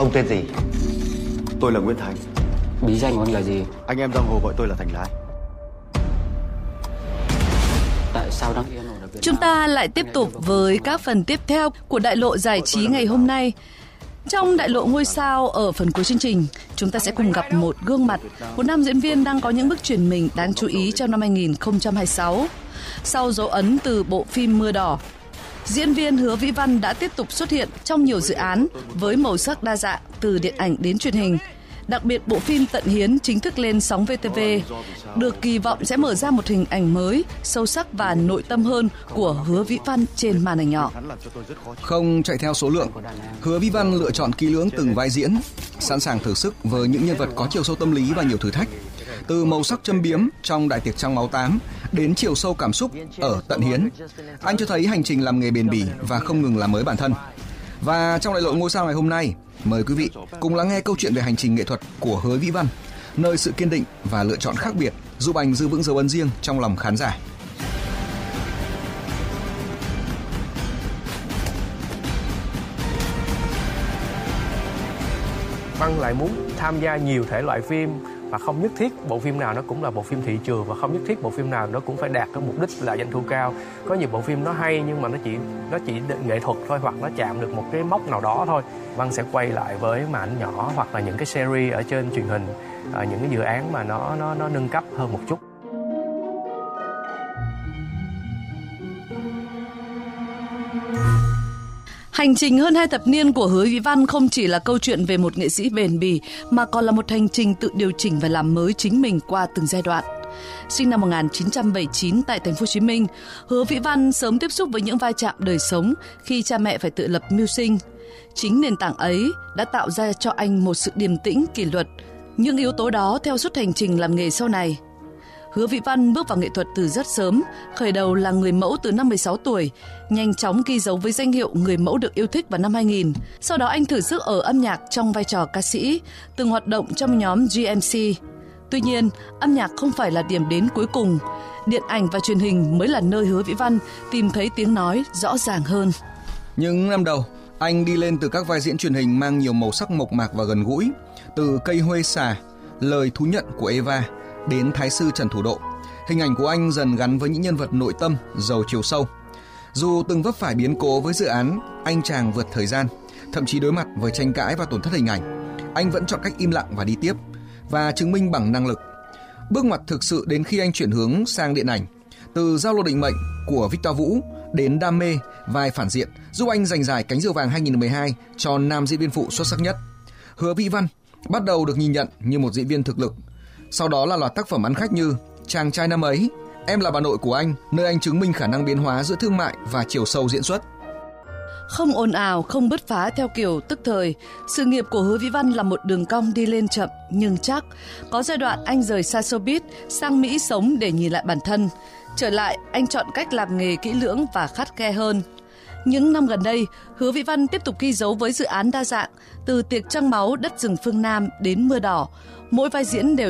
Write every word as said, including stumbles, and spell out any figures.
Ông tên gì? Tôi là Nguyễn Thành. Bí danh của anh là gì? Anh em giang hồ gọi tôi là Thành Lái. Tại sao đang yên ổn ở Việt Nam? Chúng ta lại tiếp tục với các phần tiếp theo của đại lộ giải trí ngày hôm nay. Trong đại lộ ngôi sao ở phần cuối chương trình, chúng ta sẽ cùng gặp một gương mặt, một nam diễn viên đang có những bước chuyển mình đáng chú ý trong năm hai không hai sáu. Sau dấu ấn từ bộ phim Mưa Đỏ, diễn viên Hứa Vĩ Văn đã tiếp tục xuất hiện trong nhiều dự án với màu sắc đa dạng từ điện ảnh đến truyền hình. Đặc biệt bộ phim Tận Hiến chính thức lên sóng vê tê vê, được kỳ vọng sẽ mở ra một hình ảnh mới, sâu sắc và nội tâm hơn của Hứa Vĩ Văn trên màn ảnh nhỏ. Không chạy theo số lượng, Hứa Vĩ Văn lựa chọn kỹ lưỡng từng vai diễn, sẵn sàng thử sức với những nhân vật có chiều sâu tâm lý và nhiều thử thách. Từ màu sắc châm biếm trong Đại tiệc trăng máu tám đến chiều sâu cảm xúc ở Tận Hiến, anh cho thấy hành trình làm nghề bền bỉ và không ngừng làm mới bản thân. Và trong đại lộ ngôi sao ngày hôm nay, mời quý vị cùng lắng nghe câu chuyện về hành trình nghệ thuật của Hứa Vĩ Văn, nơi sự kiên định và lựa chọn khác biệt giúp anh giữ vững dấu ấn riêng trong lòng khán giả. Văn lại muốn tham gia nhiều thể loại phim và không nhất thiết bộ phim nào nó cũng là bộ phim thị trường, và không nhất thiết bộ phim nào nó cũng phải đạt cái mục đích là doanh thu cao. Có nhiều bộ phim nó hay nhưng mà nó chỉ nó chỉ nghệ thuật thôi, hoặc nó chạm được một cái mốc nào đó thôi. Văn sẽ quay lại với màn ảnh nhỏ hoặc là những cái series ở trên truyền hình, những cái dự án mà nó nó nó nâng cấp hơn một chút. Hành trình hơn hai thập niên của Hứa Vĩ Văn không chỉ là câu chuyện về một nghệ sĩ bền bỉ, mà còn là một hành trình tự điều chỉnh và làm mới chính mình qua từng giai đoạn. Sinh năm một nghìn chín trăm bảy mươi chín tại thành phố Hồ Chí Minh, Hứa Vĩ Văn sớm tiếp xúc với những vai chạm đời sống khi cha mẹ phải tự lập mưu sinh. Chính nền tảng ấy đã tạo ra cho anh một sự điềm tĩnh, kỷ luật. Những yếu tố đó theo suốt hành trình làm nghề sau này. Hứa Vĩ Văn bước vào nghệ thuật từ rất sớm, khởi đầu là người mẫu từ năm mười sáu tuổi, nhanh chóng ghi dấu với danh hiệu người mẫu được yêu thích vào năm hai nghìn. Sau đó anh thử sức ở âm nhạc trong vai trò ca sĩ, từng hoạt động trong nhóm giê em xê. Tuy nhiên, âm nhạc không phải là điểm đến cuối cùng. Điện ảnh và truyền hình mới là nơi Hứa Vĩ Văn tìm thấy tiếng nói rõ ràng hơn. Những năm đầu, anh đi lên từ các vai diễn truyền hình mang nhiều màu sắc mộc mạc và gần gũi, từ Cây Huê Xà, Lời Thú Nhận của Eva đến Thái sư Trần Thủ Độ. Hình ảnh của anh dần gắn với những nhân vật nội tâm, giàu chiều sâu. Dù từng vấp phải biến cố với dự án Anh Chàng Vượt Thời Gian, thậm chí đối mặt với tranh cãi và tổn thất hình ảnh, anh vẫn chọn cách im lặng và đi tiếp, và chứng minh bằng năng lực. Bước ngoặt thực sự đến khi anh chuyển hướng sang điện ảnh, từ Giao Lộ Định Mệnh của Victor Vũ đến Đam Mê, vai phản diện, giúp anh giành giải Cánh Diều Vàng hai không một hai cho nam diễn viên phụ xuất sắc nhất. Hứa Vĩ Văn bắt đầu được nhìn nhận như một diễn viên thực lực. Sau đó là loạt tác phẩm ăn khách như Chàng Trai Năm Ấy, Em Là Bà Nội Của Anh, nơi anh chứng minh khả năng biến hóa giữa thương mại và chiều sâu diễn xuất. Không ồn ào, không bứt phá theo kiểu tức thời, sự nghiệp của Hứa Vĩ Văn là một đường cong đi lên chậm nhưng chắc. Có giai đoạn anh rời xa showbiz sang Mỹ sống để nhìn lại bản thân. Trở lại, anh chọn cách làm nghề kỹ lưỡng và khắt khe hơn. Những năm gần đây, Hứa Vĩ Văn tiếp tục ghi dấu với dự án đa dạng, từ Tiệc Trăng Máu, Đất Rừng Phương Nam đến Mưa Đỏ. Mỗi vai diễn đều